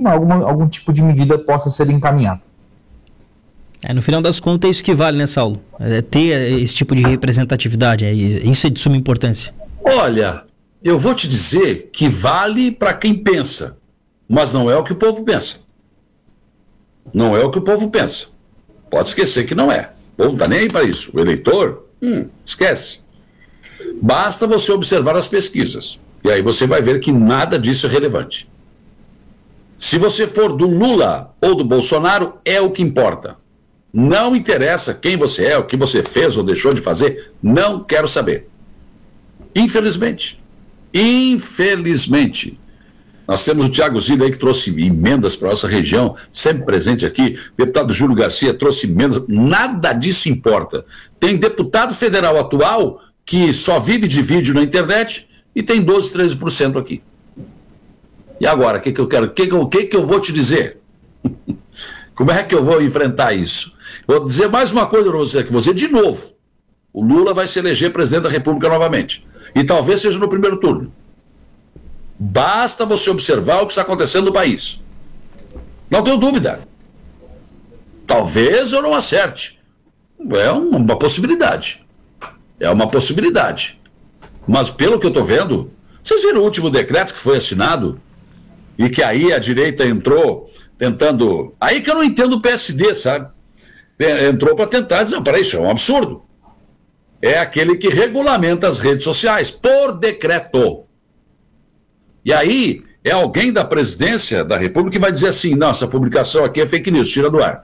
algum tipo de medida possa ser encaminhada. No final das contas é isso que vale, né, Saulo? Ter esse tipo de representatividade, isso é de suma importância. Olha, eu vou te dizer que vale para quem pensa, mas não é o que o povo pensa. Não é o que o povo pensa. Pode esquecer que não é. O povo não está nem aí para isso. O eleitor, esquece. Basta você observar as pesquisas. E aí você vai ver que nada disso é relevante. Se você for do Lula ou do Bolsonaro, é o que importa. Não interessa quem você é, o que você fez ou deixou de fazer. Não quero saber. Infelizmente. Infelizmente. Nós temos o Thiago Zilli aí que trouxe emendas para a nossa região, sempre presente aqui. O deputado Júlio Garcia trouxe emendas. Nada disso importa. Tem deputado federal atual que só vive de vídeo na internet e tem 12, 13% aqui. E agora, o que eu quero? O que eu vou te dizer? Como é que eu vou enfrentar isso? Vou dizer mais uma coisa para você aqui. Você, de novo, o Lula vai se eleger presidente da República novamente. E talvez seja no primeiro turno. Basta você observar o que está acontecendo no país. Não tenho dúvida. Talvez eu não acerte. É uma possibilidade. É uma possibilidade. Mas pelo que eu estou vendo, vocês viram o último decreto que foi assinado? E que aí a direita entrou tentando... Aí que eu não entendo o PSD, sabe? Entrou para tentar dizer, não, peraí, isso é um absurdo. É aquele que regulamenta as redes sociais, por decreto. E aí, é alguém da presidência da República que vai dizer assim, não, essa publicação aqui é fake news, tira do ar.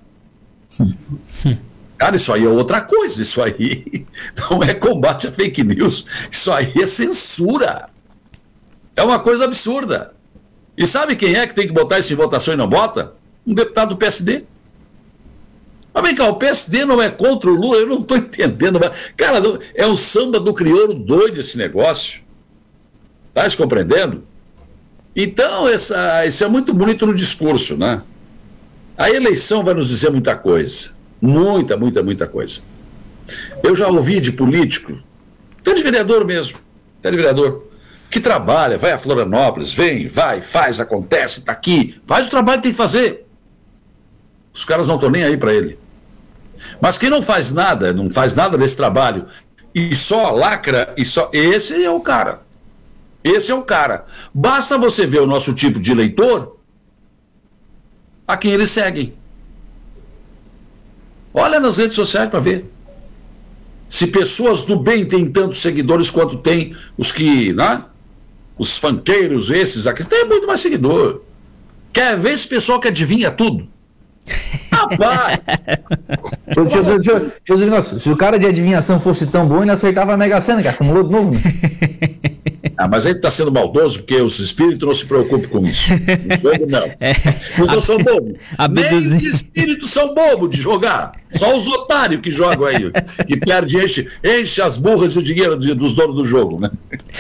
Cara, isso aí é outra coisa, isso aí não é combate a fake news, isso aí é censura. É uma coisa absurda. E sabe quem é que tem que botar isso em votação e não bota? Um deputado do PSD. Mas vem cá, o PSD não é contra o Lula, eu não estou entendendo. Cara, é um samba do crioulo doido esse negócio. Tá se compreendendo? Então, isso é muito bonito no discurso, né? A eleição vai nos dizer muita coisa. Muita, muita, muita coisa. Eu já ouvi de político, até de vereador mesmo, até de vereador, que trabalha, vai a Florianópolis, vem, vai, faz, acontece, está aqui, faz o trabalho que tem que fazer. Os caras não estão nem aí para ele. Mas quem não faz nada desse trabalho, e só lacra, esse é o cara. Esse é o cara. Basta você ver o nosso tipo de eleitor, a quem eles seguem. Olha nas redes sociais para ver. Se pessoas do bem têm tantos seguidores quanto tem os que, né? Os funkeiros, esses aqui, tem muito mais seguidor. Quer ver esse pessoal que adivinha tudo? Rapaz! Se o cara de adivinhação fosse tão bom, ele acertava a Mega Sena, que acumulou de novo. Né? Mas ele está sendo maldoso porque os espíritos não se preocupam com isso. O jogo não. Os outros são bobos. Nem os espíritos são bobos de jogar. Só os otários que jogam aí. Que perde, enche as burras de dinheiro dos donos do jogo, né?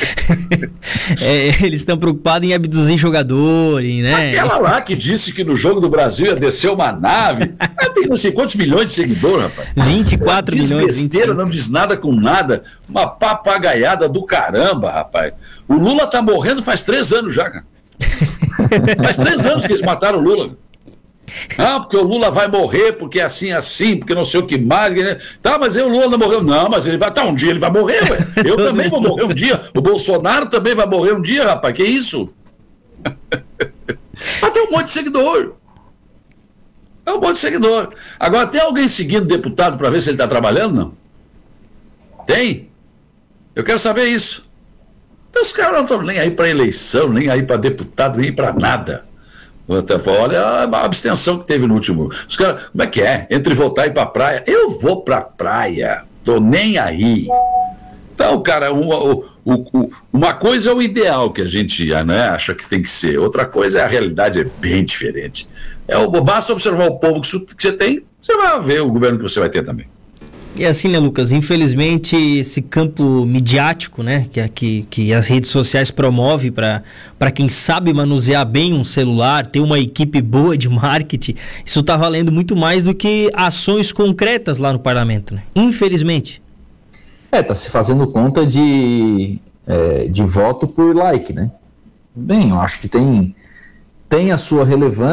Eles estão preocupados em abduzir jogadores, né? Aquela lá que disse que no Jogo do Brasil ia descer uma nave. Tem não sei quantos milhões de seguidores, rapaz. 24 diz milhões. Besteira, 25. não diz nada com nada. Uma papagaiada do caramba, rapaz. O Lula tá morrendo faz 3 anos já, cara. Faz 3 anos que eles mataram o Lula. Porque o Lula vai morrer, porque é assim, porque não sei o que mais. Né? Tá, mas aí o Lula não morreu. Não, mas ele vai. Tá, um dia ele vai morrer, ué. Eu também vou morrer um dia. O Bolsonaro também vai morrer um dia, rapaz. Que isso? Mas tem um monte de seguidor. É um monte de seguidor. Agora, tem alguém seguindo o deputado para ver se ele está trabalhando? Não? Tem? Eu quero saber isso. Então, os caras não estão nem aí para eleição, nem aí para deputado, nem para nada. Olha a abstenção que teve no último. Os caras, como é que é? Entre votar e ir para a praia. Eu vou para a praia. Tô nem aí. Então, cara, uma coisa é o ideal que a gente acha que tem que ser. Outra coisa é a realidade, é bem diferente. Basta observar o povo que você tem, você vai ver o governo que você vai ter também. E assim, né, Lucas? Infelizmente, esse campo midiático, né, que as redes sociais promovem para quem sabe manusear bem um celular, ter uma equipe boa de marketing, isso está valendo muito mais do que ações concretas lá no parlamento, né? Infelizmente. Tá se fazendo conta de voto por like, né? Bem, eu acho que tem a sua relevância.